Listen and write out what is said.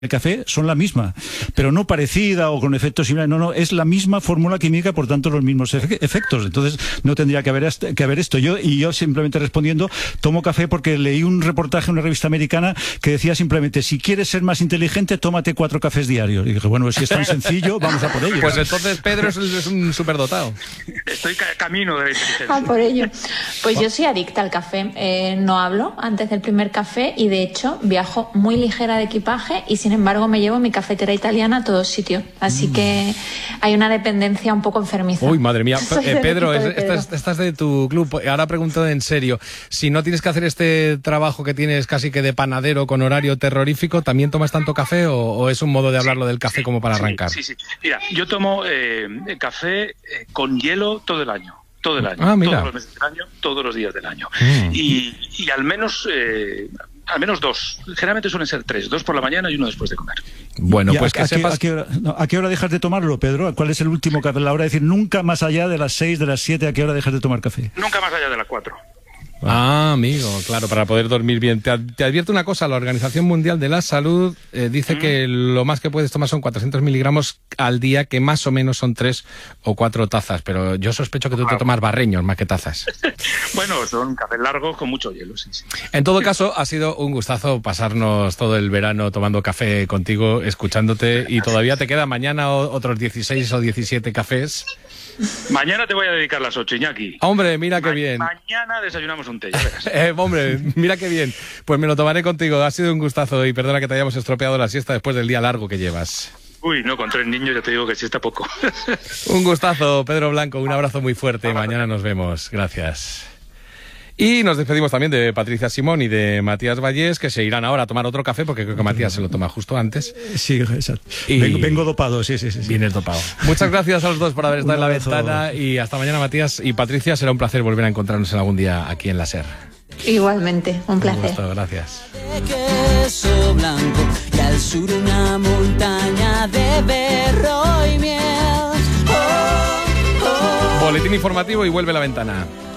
el café son la misma, pero no parecida o con efectos similares. No, es la misma fórmula química, por tanto los mismos efectos. Entonces no tendría que haber esto. Yo simplemente respondiendo, tomo café porque leí un reportaje en una revista americana que decía simplemente, si quieres ser más inteligente, tómate 4 cafés diarios. Y dije, bueno, si es tan sencillo, vamos a por ello. Pues entonces Pedro es un superdotado. Estoy camino de la inteligencia. Ah, por ello. Pues yo soy adicta al café. No hablo antes del primer café y de hecho viajo muy ligera de equipaje y sin embargo me llevo mi cafetera italiana a todos sitios. Así que hay una dependencia un poco enfermiza. Uy, madre mía. Pedro, estás de tu club. Ahora pregunto en serio, si no tienes que hacer este trabajo que tienes casi que de panadero con horario terrorífico, ¿también tomas tanto café o es un modo de hablarlo del café como para arrancar? Sí. Mira, yo tomo café con hielo todo el año. Todo el año, todos los meses del año, todos los días del año. Y al menos 2. Generalmente suelen ser 3. 2 por la mañana y 1 después de comer. Bueno, pues que sepas... ¿A qué hora dejas de tomarlo, Pedro? ¿Cuál es el último café? La hora de decir, nunca más allá de las 6, de las 7, ¿a qué hora dejas de tomar café? Nunca más allá de las 4. Ah, amigo, claro, para poder dormir bien. Te advierto una cosa, la Organización Mundial de la Salud dice que lo más que puedes tomar son 400 miligramos al día, que más o menos son 3 o 4 tazas, pero yo sospecho que tú te tomas barreños más que tazas. Bueno, son cafés largos con mucho hielo, sí. En todo caso, ha sido un gustazo pasarnos todo el verano tomando café contigo, escuchándote, y todavía te quedan mañana otros 16 o 17 cafés. Mañana te voy a dedicar las 8, Iñaki. Hombre, mira qué bien. Mañana desayunamos un té, ya verás. Hombre, mira qué bien. Pues me lo tomaré contigo. Ha sido un gustazo y perdona que te hayamos estropeado la siesta después del día largo que llevas. Uy, no, con 3 niños ya te digo que siesta poco. Un gustazo, Pedro Blanco. Un abrazo muy fuerte. Mañana nos vemos. Gracias. Y nos despedimos también de Patricia Simón y de Matías Vallés, que se irán ahora a tomar otro café, porque creo que Matías se lo toma justo antes. Sí, exacto. Vengo dopado, sí. Vienes dopado. Muchas gracias a los dos por haber estado en la ventana y hasta mañana, Matías y Patricia. Será un placer volver a encontrarnos en algún día aquí en la SER. Igualmente, un placer. Gusto, gracias. Queso blanco y al sur una montaña de berro y miel. Boletín informativo y vuelve la ventana.